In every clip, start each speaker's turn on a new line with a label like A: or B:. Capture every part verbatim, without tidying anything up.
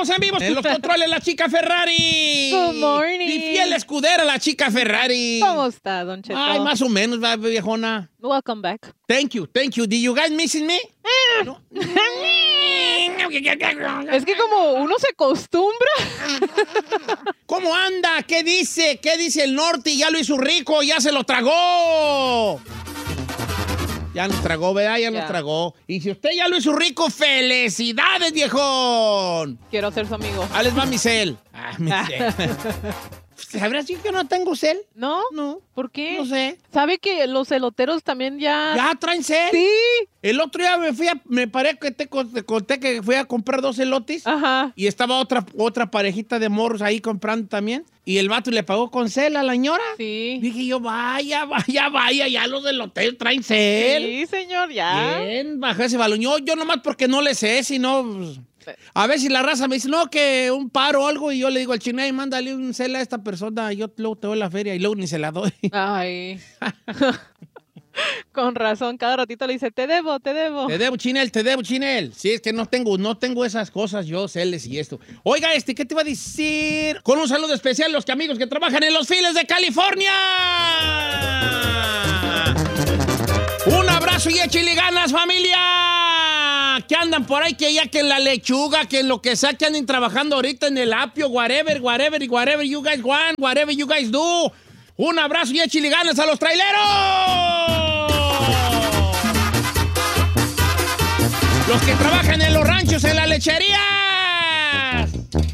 A: estamos en vivo. En los controles, la chica Ferrari.
B: Good morning.
A: Mi fiel escudera, la chica Ferrari.
B: ¿Cómo está, Don Cheto?
A: Ay, más o menos, va, viejona.
B: Welcome back.
A: Thank you, thank you. Did you guys missing me? No.
B: Es que como uno se acostumbra.
A: ¿Cómo anda? ¿Qué dice? ¿Qué dice el norte? Ya lo hizo rico, ya se lo tragó. Ya nos tragó, ¿verdad? Ya, ya nos tragó. Y si usted ya lo hizo rico, ¡felicidades, viejón!
B: Quiero ser su amigo.
A: Ah, les va mi cel. Ah, mi cel. ¿Sabrás que yo no tengo cel?
B: ¿No?
A: No.
B: ¿Por qué?
A: No sé.
B: ¿Sabe que los eloteros también ya...
A: ¿Ya traen cel?
B: Sí.
A: El otro día me fui a... Me paré que te, te conté que fui a comprar dos elotes.
B: Ajá.
A: Y estaba otra, otra parejita de morros ahí comprando también. Y el vato le pagó con cel a la señora.
B: Sí.
A: Dije yo, vaya, vaya, vaya, ya los eloteros traen cel.
B: Sí, señor, ya.
A: Bien, bajé ese balón. Yo, yo nomás porque no le sé, sino... Pues, a ver si la raza me dice, no, que un paro o algo, y yo le digo al chino, ay, mándale un cel a esta persona, yo luego te doy la feria, y luego ni se la doy.
B: Ay. Con razón, cada ratito le dice, te debo, te debo.
A: Te debo, Chinel, te debo, Chinel. Sí, es que no tengo, no tengo esas cosas yo, celes y esto. Oiga, este, ¿qué te iba a decir? Con un saludo especial a los amigos que trabajan en los files de California. Un abrazo y échale ganas, familia. Que andan por ahí, que ya que en la lechuga, que en lo que sea, que anden trabajando ahorita en el apio, whatever, whatever, whatever you guys want, whatever you guys do. Un abrazo y échale ganas a los traileros. Los que trabajan en los ranchos, en las lecherías.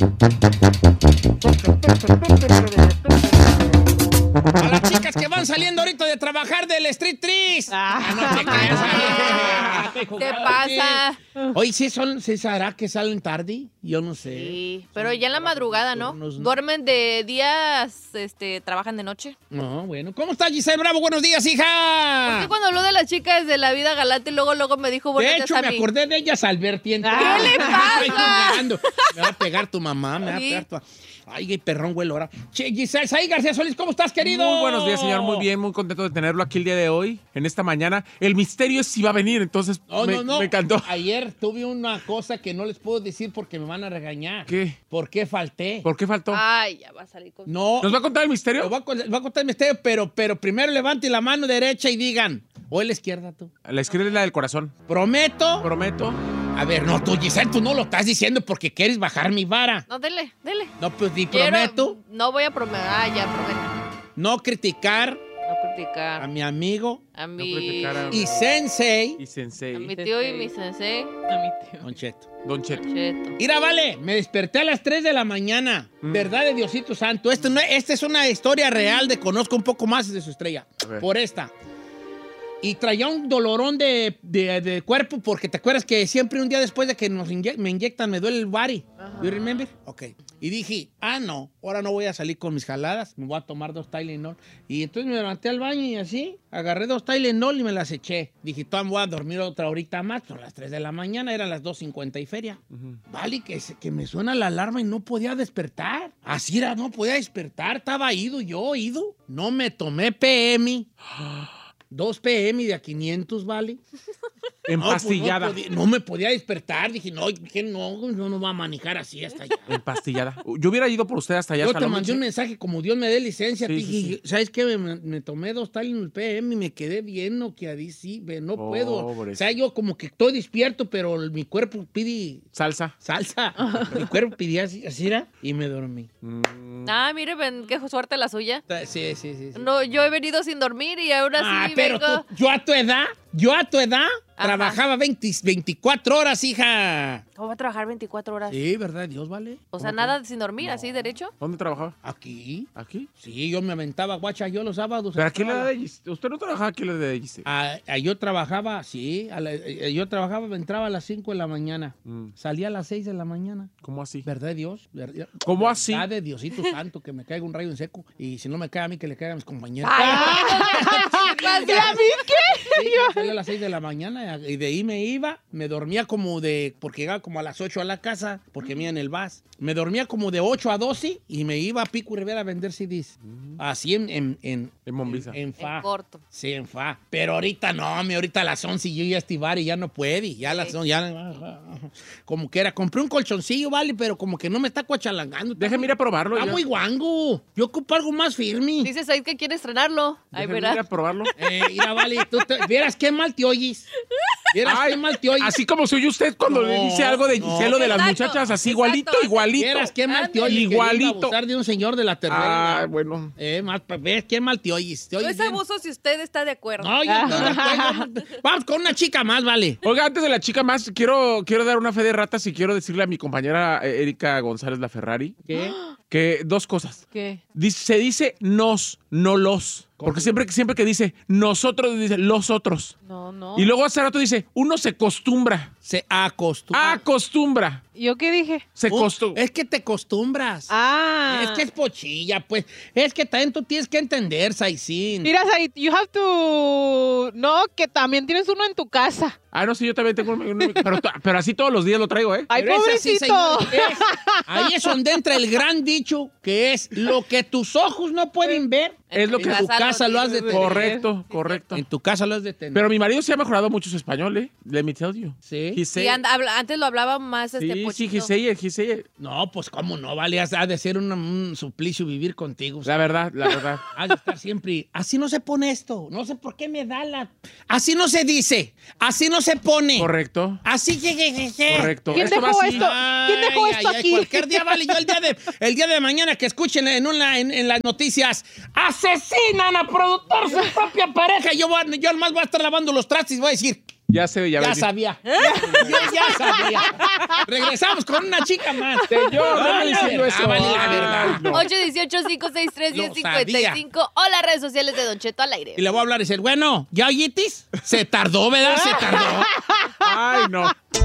A: A las chicas que van saliendo ahorita de trabajar del Street Trees. Ah, no te creas. Ah,
C: ¿Qué pasa?
A: Oye, ¿sí, son, ¿sí será que salen tarde? Yo no sé.
C: Sí, pero ya en la madrugada, ¿no?
A: Turnos, ¿no?
C: Duermen de días, este, trabajan de noche.
A: No, bueno. ¿Cómo estás, Giselle Bravo? Buenos días, hija.
C: Porque cuando habló de las chicas de la vida galante, luego, luego me dijo, buenos
A: De
C: días
A: hecho,
C: a
A: me
C: mí.
A: acordé de ellas al vertiente.
C: ¿Qué le pasa?
A: Me va a pegar tu mamá, me va a
C: Sí.
A: pegar tu... Ay, qué perrón, güey, ahora. Che, Giselle, Saí García Solís, ¿cómo estás, querido?
D: Muy buenos días, señor. Muy bien, muy contento de tenerlo aquí el día de hoy, en esta mañana. El misterio es si va a venir, entonces
A: No,
D: me,
A: no, no.
D: me encantó.
A: Ayer tuve una cosa que no les puedo decir porque me van a regañar.
D: ¿Qué?
A: ¿Por qué falté?
D: ¿Por qué faltó?
C: Ay, ya va a salir con...
A: No.
D: ¿Nos va a contar el
A: Lo
D: misterio?
A: voy a, con- voy a contar el misterio, pero, pero primero levante la mano derecha y digan, o la izquierda tú.
D: La izquierda es la del corazón.
A: Prometo.
D: Prometo.
A: A ver, no, tú, Giselle, tú no lo estás diciendo porque quieres bajar mi vara.
C: No, dele, dele.
A: No, pues di
C: Quiero-
A: prometo
C: No voy a prometer. Ah, ya, prometo.
A: no criticar
C: No criticar.
A: a mi amigo
C: A mi...
D: No criticar a-
A: y sensei,
D: Y sensei.
C: a mi tío y mi sensei.
B: A mi tío.
A: Don Cheto.
D: Don Cheto.
C: Cheto.
A: Mira, vale, me desperté a las tres de la mañana.
D: Mm.
A: Verdad de Diosito Santo. Esta no, esta es una historia real de conozco un poco más de su estrella.
D: A ver.
A: Por esta. Y traía un dolorón de, de, de cuerpo porque te acuerdas que siempre un día después de que nos inye- me inyectan me duele el body. ¿You remember? Ok. Y dije, ah, no, ahora no voy a salir con mis jaladas, me voy a tomar dos Tylenol. Y entonces me levanté al baño y así, agarré dos Tylenol y me las eché. Dije, todavía voy a dormir otra horita más, son las tres de la mañana, eran las dos cincuenta y feria. Vale, que, se- que me suena la alarma y no podía despertar. Así era, no podía despertar, estaba ido yo, ido. No me tomé P M. Dos P M de a quinientos, ¿vale?
D: Empastillada.
A: No, pues no, podía- no me podía despertar. Dije, no, que no, no, no va a manejar así hasta allá.
D: Empastillada. Yo hubiera ido por usted hasta allá.
A: Yo
D: hasta
A: te
D: la
A: mandé
D: noche.
A: un mensaje como Dios me dé licencia.
D: Sí,
A: te
D: sí,
A: dije,
D: sí.
A: ¿sabes qué? Me, me tomé dos Tylenol P M y me quedé bien noqueadísimo. No puedo.
D: Pobre.
A: O sea, yo como que estoy despierto, pero mi cuerpo pide
D: Salsa.
A: salsa. Mi cuerpo pedía así, así era, y me dormí.
D: Mm.
C: Ah, mire, ven, qué suerte la suya.
A: Sí, sí, sí. sí.
C: No, yo he venido sin dormir y ahora
A: Ah,
C: sí
A: pero
C: vengo.
A: tú- yo a tu edad, yo a tu edad,
C: Ajá.
A: trabajaba veinte, veinticuatro horas, hija.
C: ¿Cómo va a trabajar veinticuatro horas?
A: Sí, ¿verdad? Dios, ¿vale?
C: O sea, nada sin dormir, así derecho.
D: ¿Dónde trabajaba?
A: Aquí.
D: ¿Aquí?
A: Sí, yo me aventaba guacha yo los sábados.
D: ¿Pero aquí le
A: Entraba-
D: da de Gis- ¿Usted no trabajaba aquí le da de Gis-
A: Ah, ah, yo trabajaba, sí, a la- eh, yo trabajaba, entraba a las cinco de la mañana,
D: Mm.
A: salía a las seis de la mañana.
D: ¿Cómo así?
A: ¿Verdad de Dios? ¿Verdad?
D: ¿Cómo así?
A: ¿Verdad de Diosito Santo que me caiga un rayo en seco? Y si no me cae a mí, que le caiga a mis compañeros.
C: Ay,
B: ¿Y a mí qué?
A: Sí, salía a las seis de la mañana y de ahí me iba, me dormía como de, porque llegaba como a las ocho a la casa, porque me iba en el bus. Me dormía como de ocho a doce y me iba a Pico y Rivera a vender C Ds. Así en, en, en,
D: En Mombiza.
A: en, en fa.
C: En corto.
A: Sí, en fa. Pero ahorita no, me ahorita a las once yo ya estivar y ya no puede. Ya a las once, ya. Como que era. Compré un colchoncillo, vale, pero como que no me está cuachalangando.
D: Déjeme ir a probarlo.
A: Está
D: ya.
A: muy guango. Yo ocupo algo más firme.
C: Dices ahí que quiere estrenarlo. Ahí
D: Déjeme ir
C: verás.
D: a probarlo.
A: Eh, mira, vale, tú te- vieras qué mal te oyes. Vieras
D: Ay,
A: qué mal te oyes.
D: así como soy usted cuando
A: No,
D: le dice algo de
A: no.
D: Giselle o de las
C: Exacto,
D: muchachas, así
C: exacto,
D: igualito,
C: así.
D: igualito.
A: Vieras qué mal te
C: Ándale.
A: oyes.
D: Igualito.
A: queriendo abusar de un señor de la tercera.
D: Ah, bueno.
A: Eh, más, ves qué mal te oyes. Te
C: No
A: oyes
C: es
A: bien.
C: abuso si usted está de acuerdo.
A: No, yo estoy de acuerdo. Vamos con una chica más, vale.
D: Oiga, antes de la chica más, quiero, quiero dar una fe de ratas y quiero decirle a mi compañera eh, Erika González La Ferrari
A: ¿Qué?
D: que dos cosas.
B: ¿Qué?
D: Dice- se dice nos, no los. Porque siempre, siempre que dice nosotros, dice los otros.
B: No, no.
D: Y luego hace rato dice, uno se acostumbra.
A: Se acostumbra.
D: Acostumbra.
B: ¿Yo qué dije?
D: Se
A: Oh,
D: acostumbra.
A: Es que te acostumbras.
B: Ah.
A: Es que es pochilla, pues. Es que también tú tienes que entender, Saisin.
B: Mira, Said, you have to... No, que también tienes uno en tu casa.
D: Ah, no, sí, yo también tengo uno, uno- pero, to- pero así todos los días lo traigo, ¿eh?
B: Ay,
A: Pero es así,
B: pobrecito.
A: señores, es- ahí es donde entra el gran dicho que es lo que tus ojos no pueden ver.
D: Es lo
A: En
D: que
A: tu casa lo has de tener.
D: Correcto, correcto.
A: En tu casa lo has de tener.
D: Pero mi marido sí ha mejorado mucho su español, ¿eh? Let me tell you.
A: Sí.
D: He
C: Sí,
D: say-
C: anda- habla- antes lo hablaba más este
D: sí, sí,
C: pochito.
D: he say it, he say it.
A: No, pues cómo no, vale. Has- Ha de ser un, un suplicio vivir contigo.
D: La verdad, la verdad.
A: Has de estar siempre. Así no se pone esto. No sé por qué me da la. Así no se dice. Así no se pone.
D: Correcto,
A: Así que. que- que- que.
D: correcto.
B: ¿Quién
D: Esto va
B: dejó
D: así.
B: esto? ¿Quién dejó
A: Ay,
B: esto
A: ay, ay,
B: aquí?
A: Cualquier día, vale. Yo el día de, el día de mañana que escuchen en, una, en, en las noticias, asesinan a productor su propia pareja. Yo, voy, a- yo más voy a estar lavando los trastes y voy a decir,
D: Ya se ya,
A: ya
D: vendí.
A: sabía. Yo ya sabía. Regresamos con una chica más.
D: Señor, no me
A: Ay, la
D: diciendo
A: verdad,
D: eso.
A: vale, la
D: Ay,
A: verdad.
D: no.
C: ocho dieciocho, cinco seis tres, diez cincuenta y cinco o las redes sociales de Don Cheto al aire.
A: Y le voy a hablar y decir, bueno, ¿ya oyitis? Se tardó, ¿verdad? Se tardó.
D: Ay, no.